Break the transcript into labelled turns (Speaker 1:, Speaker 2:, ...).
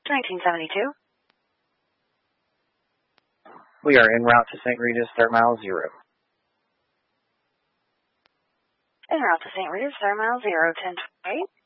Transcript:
Speaker 1: 1972.
Speaker 2: We are en route to St. Regis, start mile 0.
Speaker 1: En route to St. Regis, start mile 0, 1028.